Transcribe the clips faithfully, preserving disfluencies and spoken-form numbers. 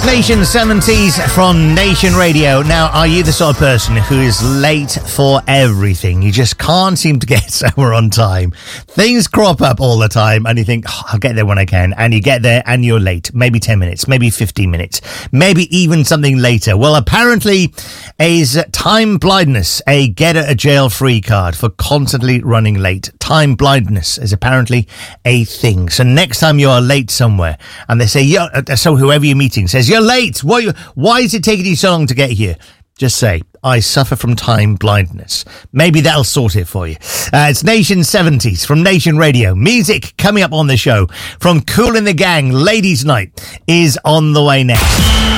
Nation seventies from Nation Radio. Now, are you the sort of person who is late for everything? You just can't seem to get somewhere on time. Things crop up all the time and you think, oh, I'll get there when I can. And you get there and you're late. Maybe ten minutes, maybe fifteen minutes, maybe even something later. Well, apparently is time blindness a get a jail free card for constantly running late. Time blindness is apparently a thing. So next time you are late somewhere and they say, yeah, so whoever you're meeting says, you're late. Why, why is it taking you so long to get here? Just say, I suffer from time blindness. Maybe that'll sort it for you. Uh, it's Nation seventies from Nation Radio. Music coming up on the show from Kool and the Gang. Ladies' Night is on the way next.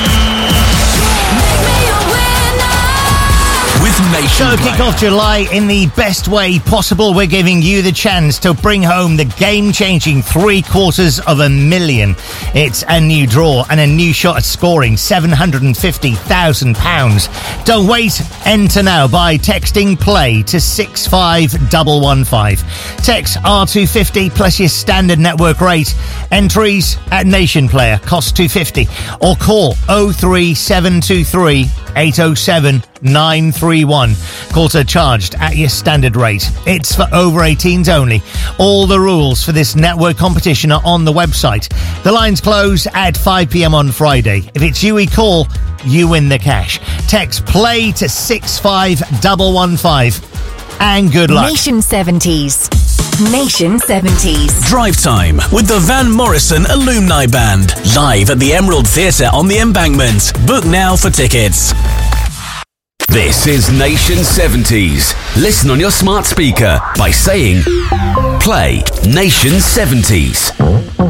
So kick off July in the best way possible. We're giving you the chance to bring home the game-changing three quarters of a million. It's a new draw and a new shot at scoring seven hundred fifty thousand pounds. Don't wait. Enter now by texting play to six five one one five. Text R two fifty plus your standard network rate. Entries at Nation Player cost two fifty or call oh three seven two three eight oh seven nine three one. Calls are charged at your standard rate. It's for over eighteens only. All the rules for this network competition are on the website. The lines close at five p.m. on Friday. If it's you we call, you win the cash. Text play to six five one one five and good luck. Nation seventies. Nation seventies. Drive Time with the Van Morrison Alumni Band. Live at the Emerald Theatre on the Embankment. Book now for tickets. This is Nation seventies. Listen on your smart speaker by saying, play Nation seventies.